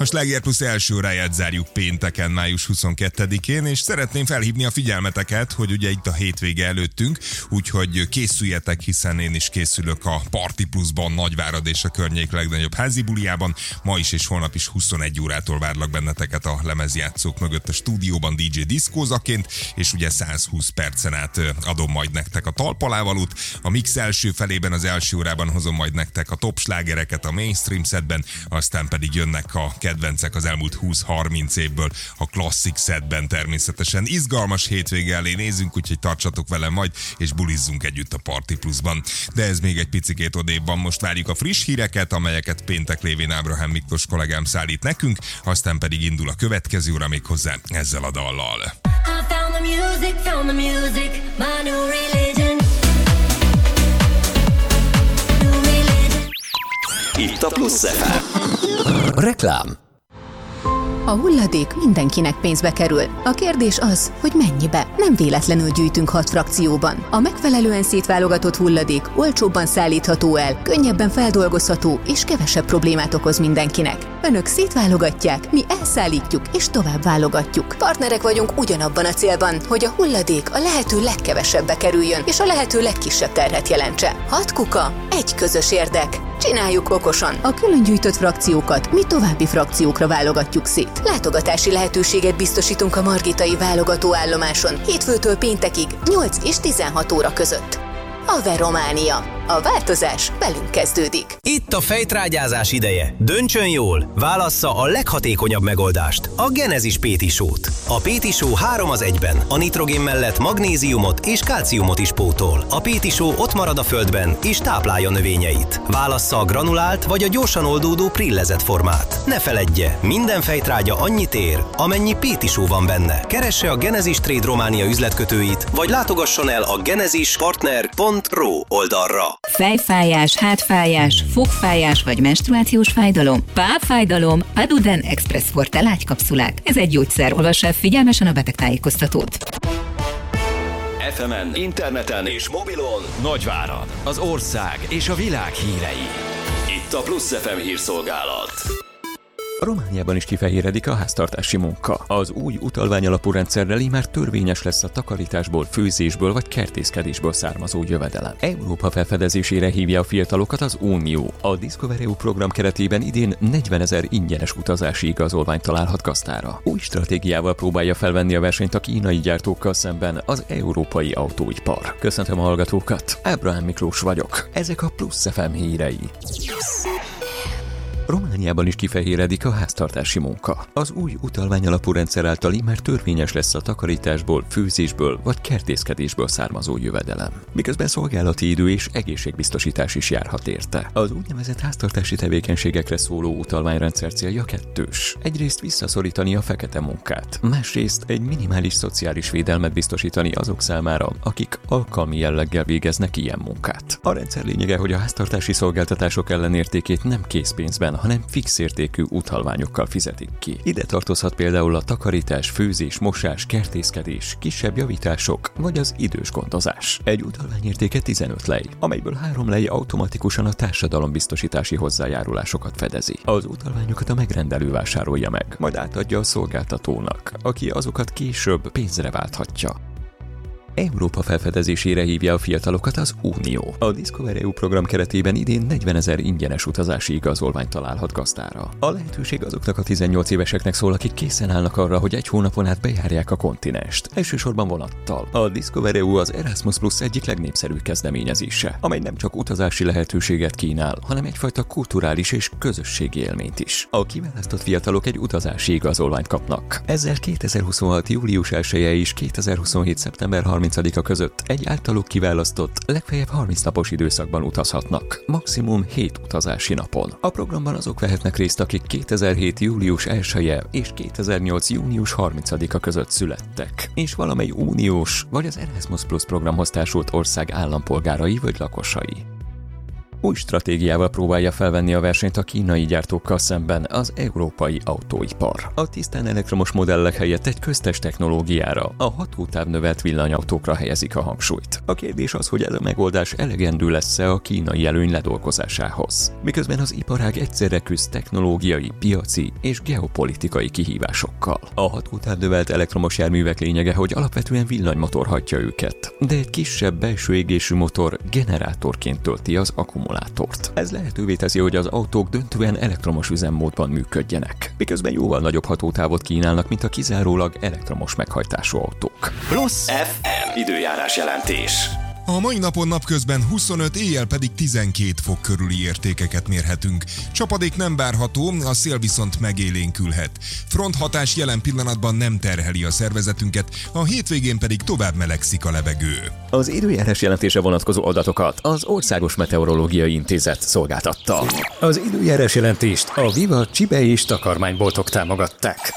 Sláger Plusz első óráját zárjuk pénteken, május 22-én, és szeretném felhívni a figyelmeteket, hogy ugye itt a hétvége előttünk, úgyhogy készüljetek, hiszen én is készülök a Party Pluszban, Nagyvárad és a környék legnagyobb házi buliában. Ma is és holnap is 21 órától várlak benneteket a lemezjátszók mögött a stúdióban DJ diszkózaként, és ugye 120 percen át adom majd nektek a talpalávalót. A mix első felében, az első órában hozom majd nektek a top slágereket a mainstream setben, aztán pedig jönnek a kedvencek az elmúlt 20-30 évből a klasszik setben természetesen. Izgalmas hétvége elé nézünk, úgyhogy tartsatok velem majd, és bulizzunk együtt a Party Pluszban. De ez még egy picikét odébb van, most várjuk a friss híreket, amelyeket péntek lévén Ábrahám Miklós kollégám szállít nekünk, aztán pedig indul a következő óra még hozzá ezzel a dallal. Found the music, my new religion. Itt a Plusz FM. Reklám. A hulladék mindenkinek pénzbe kerül. A kérdés az, hogy mennyibe. Nem véletlenül gyűjtünk 6 frakcióban. A megfelelően szétválogatott hulladék olcsóbban szállítható el, könnyebben feldolgozható és kevesebb problémát okoz mindenkinek. Önök szétválogatják, mi elszállítjuk és tovább válogatjuk. Partnerek vagyunk ugyanabban a célban, hogy a hulladék a lehető legkevesebbe kerüljön és a lehető legkisebb terhet jelentse. 6 kuka, egy közös érdek. Csináljuk okosan. A külön gyűjtött frakciókat mi további frakciókra válogatjuk szét. Látogatási lehetőséget biztosítunk a Margitai válogatóállomáson hétfőtől péntekig 8 és 16 óra között. Ave Románia. A változás velünk kezdődik. Itt a fejtrágyázás ideje. Döntsön jól, válassza a leghatékonyabb megoldást, a Genesis PT-sót. A PT-só 3-1-ben, a nitrogén mellett magnéziumot és kalciumot is pótol. A PT-só ott marad a földben és táplálja növényeit. Válassza a granulált vagy a gyorsan oldódó prillezett formát. Ne feledje, minden fejtrágya annyit ér, amennyi PT-só van benne. Keresse a Genesis Trade Románia üzletkötőit, vagy látogasson el a genesispartner.ro oldalra. Fejfájás, hátfájás, fogfájás vagy menstruációs fájdalom, pápfájdalom, Aduden Express Forte lágykapszulák. Ez egy gyógyszer. Olvass el figyelmesen a betegtájékoztatót. FM-en, interneten és mobilon Nagyvárad, az ország és a világ hírei. Itt a Plusz FM hírszolgálat. Romániában is kifehéredik a háztartási munka. Az új utalványalapú rendszerrel immár törvényes lesz a takarításból, főzésből vagy kertészkedésből származó jövedelem. Európa felfedezésére hívja a fiatalokat az Unió. A Discover EU program keretében idén 40 000 ingyenes utazási igazolványt találhat gazdára. Új stratégiával próbálja felvenni a versenyt a kínai gyártókkal szemben az európai autóipar. Köszöntöm a hallgatókat, Ábrahám Miklós vagyok. Ezek a Plusz FM hírei. Romániában is kifehéredik a háztartási munka. Az új utalványalapú rendszer által immár törvényes lesz a takarításból, főzésből vagy kertészkedésből származó jövedelem. Miközben szolgálati idő és egészségbiztosítás is járhat érte. Az úgynevezett háztartási tevékenységekre szóló utalványrendszer célja kettős. Egyrészt visszaszorítani a fekete munkát, másrészt egy minimális szociális védelmet biztosítani azok számára, akik alkalmi jelleggel végeznek ilyen munkát. A rendszer lényege, hogy a háztartási szolgáltatások ellenértékét nem készpénzben, hanem fix értékű utalványokkal fizetik ki. Ide tartozhat például a takarítás, főzés, mosás, kertészkedés, kisebb javítások, vagy az idős gondozás. Egy utalvány értéke 15 lej, amelyből 3 lej automatikusan a társadalombiztosítási hozzájárulásokat fedezi. Az utalványokat a megrendelő vásárolja meg, majd átadja a szolgáltatónak, aki azokat később pénzre válthatja. Európa felfedezésére hívja a fiatalokat az Unió. A Discover EU program keretében idén 40 000 ingyenes utazási igazolványt találhat gazdára. A lehetőség azoknak a 18 éveseknek szól, akik készen állnak arra, hogy egy hónapon át bejárják a kontinenst, elsősorban vonattal. A Discover EU az Erasmus Plus egyik legnépszerűbb kezdeményezése, amely nem csak utazási lehetőséget kínál, hanem egyfajta kulturális és közösségi élményt is. A kiválasztott fiatalok egy utazási igazolványt kapnak. Ezzel 2026. július 1-e és 2027. szeptember 30-a között egy általuk kiválasztott, legfeljebb 30 napos időszakban utazhatnak, maximum 7 utazási napon. A programban azok vehetnek részt, akik 2007. július 1-e és 2008. június 30-a között születtek, és valamely uniós vagy az Erasmus Plus programhoz társult ország állampolgárai vagy lakosai. Új stratégiával próbálja felvenni a versenyt a kínai gyártókkal szemben az európai autóipar. A tisztán elektromos modellek helyett egy köztes technológiára, a hatótávnövelt villanyautókra helyezik a hangsúlyt. A kérdés az, hogy ez a megoldás elegendő lesz-e a kínai előny ledolgozásához. Miközben az iparág egyszerre küzd technológiai, piaci és geopolitikai kihívásokkal. A hatótávnövelt elektromos járművek lényege, hogy alapvetően villanymotor hajtja őket, de egy kisebb belső égésű motor generátorként tölti az akkumulátort. Ez lehetővé teszi, hogy az autók döntően elektromos üzemmódban működjenek, miközben jóval nagyobb hatótávot kínálnak, mint a kizárólag elektromos meghajtású autók. Plusz FM időjárás jelentés. A mai napon napközben 25, éjjel pedig 12 fok körüli értékeket mérhetünk. Csapadék nem várható, a szél viszont megélénkülhet. Fronthatás jelen pillanatban nem terheli a szervezetünket, a hétvégén pedig tovább melegszik a levegő. Az időjárás jelentése vonatkozó adatokat az Országos Meteorológiai Intézet szolgáltatta. Az időjárás jelentést a Viva Csibe és takarmányboltok támogatták.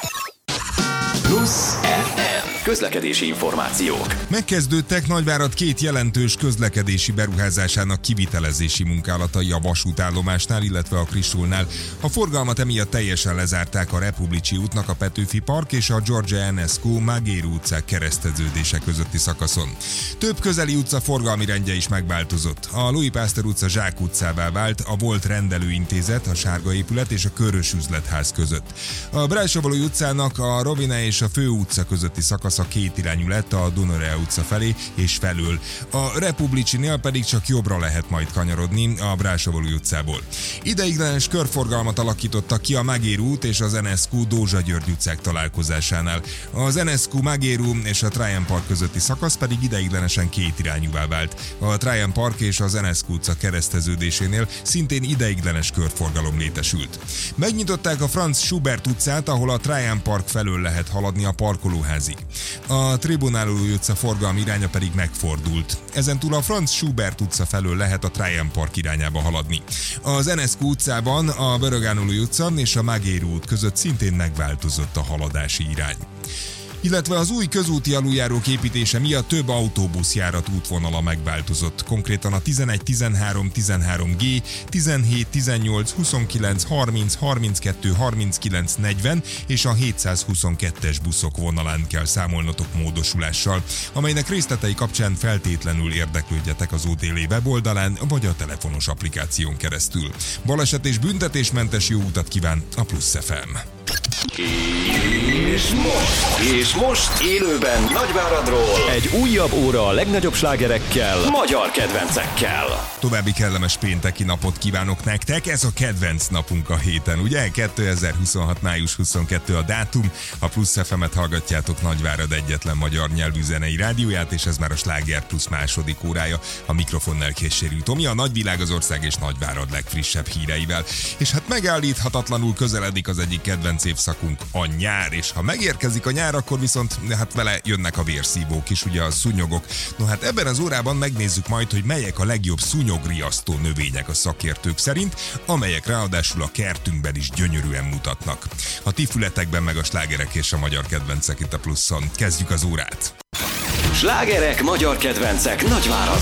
Plusz FM közlekedési információk. Megkezdődtek Nagyvárad két jelentős közlekedési beruházásának kivitelezési munkálatai a vasútállomásnál, illetve a Kristónál. A forgalmat emiatt teljesen lezárták a Republicsi útnak a Petőfi Park és a George Enescu Magéru utcák kereszteződése közötti szakaszon. Több közeli utca forgalmi rendje is megváltozott. A Louis Pasteur utca Zsák utcává vált a volt rendelőintézet, a Sárga épület és a Körös üzletház között. A Brassavoly utcának a Rovina és a Fő utca közötti szakasz a kétirányú lett a Dunorea utca felé és felől. A Republicsinél pedig csak jobbra lehet majd kanyarodni a Brassavoly utcából. Ideiglenes körforgalmat alakítottak ki a Magéru út és az Enescu Dózsa György utcák találkozásánál. Az Enescu Magéru és a Traian Park közötti szakasz pedig ideiglenesen kétirányúvá vált. A Traian Park és az Enescu utca kereszteződésénél szintén ideiglenes körforgalom létesült. Megnyitották a Franz Schubert utcát, ahol a Traian Park felől lehet haladni a parkolóházig. A Tribunálói utca forgalmi iránya pedig megfordult. Ezentúl a Franz Schubert utca felől lehet a Traian Park irányába haladni. Az Enescu utcában a Börögánolói utca és a Magéru út között szintén megváltozott a haladási irány. Illetve az új közúti aluljárók építése miatt több autóbuszjárat útvonala megváltozott. Konkrétan a 11, 13, 13G, 17, 18, 29, 30, 32, 39, 40 és a 722-es buszok vonalán kell számolnotok módosulással, amelynek részletei kapcsán feltétlenül érdeklődjetek az OTL weboldalán vagy a telefonos applikáción keresztül. Baleset és büntetésmentes jó utat kíván a Plusz FM. És most élőben Nagyváradról egy újabb óra a legnagyobb slágerekkel, magyar kedvencekkel. További kellemes pénteki napot kívánok nektek, ez a kedvenc napunk a héten, ugye? 2026. május 22 a dátum, a Plusz FM-et hallgatjátok, Nagyvárad egyetlen magyar nyelvű zenei rádióját, és ez már a Sláger Plusz második órája, a mikrofonnál Késsérű Tomi, a nagyvilág, az ország és Nagyvárad legfrissebb híreivel. És hát megállíthatatlanul közeledik az egyik kedvenc évszakunk, a nyár, és ha megérkezik a nyár, akkor viszont hát vele jönnek a vérszívók is, ugye a szúnyogok. No hát ebben az órában megnézzük majd, hogy melyek a legjobb szúnyogriasztó növények a szakértők szerint, amelyek ráadásul a kertünkben is gyönyörűen mutatnak. A ti fületekben meg a slágerek és a magyar kedvencek itt a Pluszon. Kezdjük az órát! Slágerek, magyar kedvencek Nagyvárad.